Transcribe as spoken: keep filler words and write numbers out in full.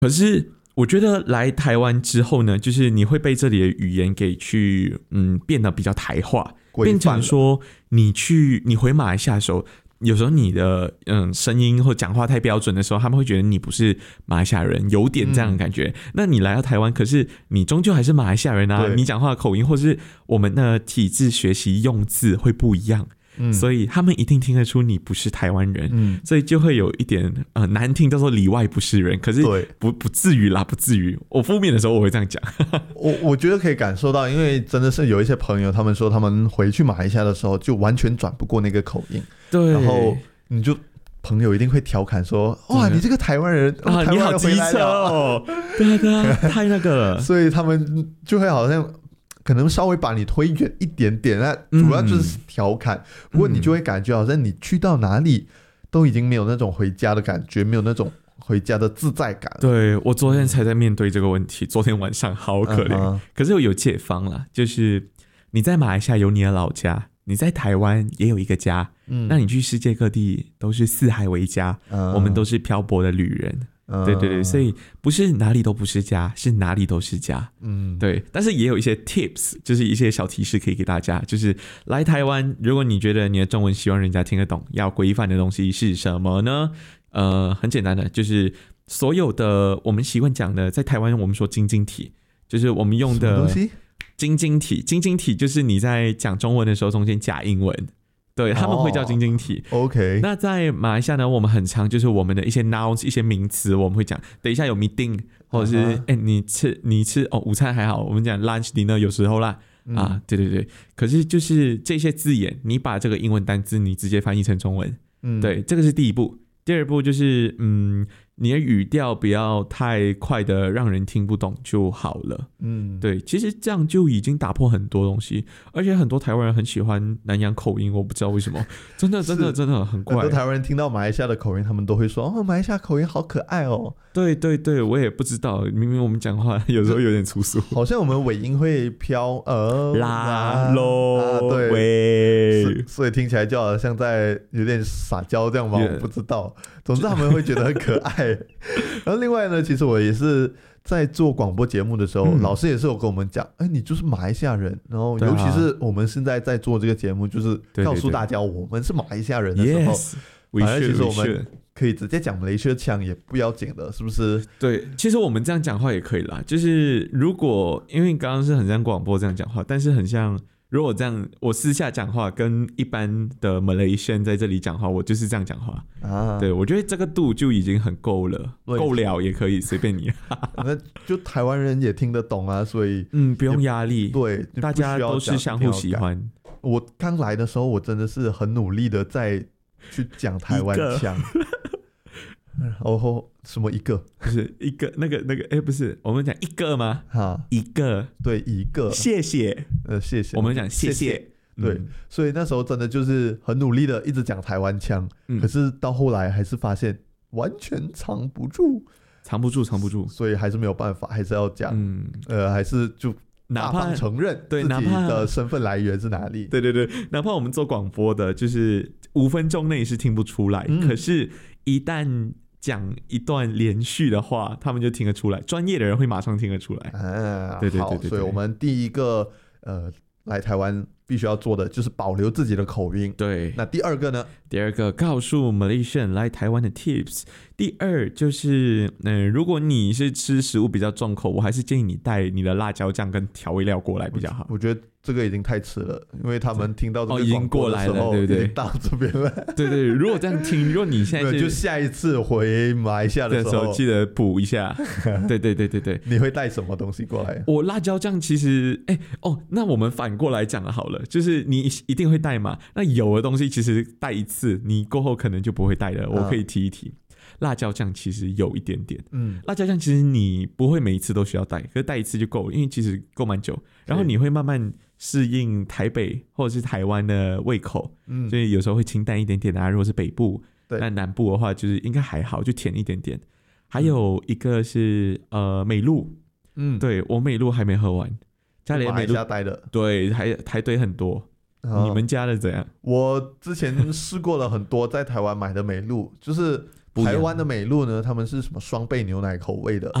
可是我觉得来台湾之后呢，就是你会被这里的语言给去嗯变得比较台化，变成说你去你回马来西亚的时候，有时候你的嗯声音或讲话太标准的时候，他们会觉得你不是马来西亚人，有点这样的感觉。嗯、那你来到台湾，可是你终究还是马来西亚人啊，你讲话的口音或是我们的体制学习用字会不一样。嗯、所以他们一定听得出你不是台湾人，嗯、所以就会有一点呃难听，叫做里外不是人。可是不不至于啦，不至于。我负面的时候我会这样讲。 我我觉得可以感受到，因为真的是有一些朋友，他们说他们回去马来西亚的时候，就完全转不过那个口音。 对， 然后你就朋友一定会调侃说：“哇，你这个台湾人啊， 台湾人你好机车哦！”对啊对啊，太那个了。 所以他们就会好像。可能稍微把你推远一点点，那主要就是调侃、嗯、不过你就会感觉好像你去到哪里都已经没有那种回家的感觉，没有那种回家的自在感。 对，我昨天才在面对这个问题，昨天晚上好可怜、uh-huh. 可是我有解方啦，就是你在马来西亚有你的老家，你在台湾也有一个家、嗯、那你去世界各地都是四海为家、uh-huh. 我们都是漂泊的旅人。对对对，所以不是哪里都不是家，是哪里都是家。嗯，对。但是也有一些 tips， 就是一些小提示可以给大家。就是来台湾，如果你觉得你的中文希望人家听得懂，要规范的东西是什么呢？呃，很简单的，就是所有的我们习惯讲的，在台湾我们说晶晶体，就是我们用的什么东西？ 晶晶体，晶晶体就是你在讲中文的时候中间加英文。对，他们会叫晶晶体、 oh, OK。 那在马来西亚呢，我们很常就是我们的一些 nouns 一些名词，我们会讲等一下有 meeting， 或者是哎、uh-huh. 欸、你吃你吃哦午餐还好，我们讲 lunch dinner 有时候啦、嗯、啊对对对，可是就是这些字眼，你把这个英文单字你直接翻译成中文，嗯，对，这个是第一步。第二步就是嗯你的语调不要太快的让人听不懂就好了。嗯，对，其实这样就已经打破很多东西，而且很多台湾人很喜欢南洋口音，我不知道为什么，真的真的真的很怪。 很多台湾人听到马来西亚的口音，他们都会说：“哦，马来西亚口音好可爱哦。” 对对对，我也不知道，明明我们讲话有时候有点粗俗， 好像我们尾音会飘呃啦喽、 啊，对， 喂， 所以听起来就好像在有点撒娇这样吗？ Yeah. 我不知道。总之他们会觉得很可爱。然后另外呢，其实我也是在做广播节目的时候、嗯、老师也是有跟我们讲，哎，你就是马来西亚人，然后尤其是我们现在在做这个节目，就是告诉大家我们是马来西亚人的时候，反而其实我们可以直接讲马来西亚腔也不要紧的，是不是？ 对，其实我们这样讲话也可以啦，就是如果因为刚刚是很像广播这样讲话，但是很像如果这样我私下讲话跟一般的 Malaysian 在这里讲话，我就是这样讲话啊。对，我觉得这个度就已经很够了，够了也可以随便你。 那就台湾人也听得懂啊，所以嗯不用压力， 对， 大家都是相互喜欢。 我刚来的时候我真的是很努力的在去讲台湾腔。然后什么一个不是一个那个那个哎不是我们讲一个吗？哈，一个对一个谢谢呃谢谢我们讲谢谢, 谢, 谢对、嗯、所以那时候真的就是很努力的一直讲台湾腔、嗯、可是到后来还是发现完全藏不住藏不住藏不住， 所以还是没有办法，还是要讲、嗯、呃还是就哪怕承认自己的身份来源是哪里。 对对对，哪怕我们做广播的就是五分钟内是听不出来、嗯、可是一旦讲一段连续的话他们就听得出来，专业的人会马上听得出来、 啊、 对对对 对, 对， 所以我们第一个呃来台湾必须要做的就是保留自己的口音。 对， 那第二个呢？ 第二个告诉 Malaysian 来台湾的 tips。第二就是，嗯、呃，如果你是吃食物比较重口，我还是建议你带你的辣椒酱跟调味料过来比较好。 我, 我觉得这个已经太迟了，因为他们听到这个广播的时候、 哦、已经过来了，对不对？ 已经到这边了。 对对，如果这样听，如果你现在是就下一次回马来西亚的时候， 时候记得补一下。对对对对对， 你会带什么东西过来？ 我辣椒酱其实，哎哦，那我们反过来讲了好了，就是你一定会带嘛。那有的东西其实带一次，你过后可能就不会带了。我可以提一提。啊，辣椒酱其实有一点点，嗯，辣椒酱其实你不会每一次都需要带，可是带一次就够了，因为其实够蛮久，然后你会慢慢适应台北或者是台湾的胃口，嗯，所以有时候会清淡一点点啊。如果是北部，那南部的话就是应该还好，就甜一点点。还有一个是呃美露，嗯，对我美露还没喝完，家里的美露带的， 对，还还堆很多。哦，你们家的怎样？ 我之前试过了很多在台湾买的美露，就是台湾的美露呢，他们是什么双倍牛奶口味的。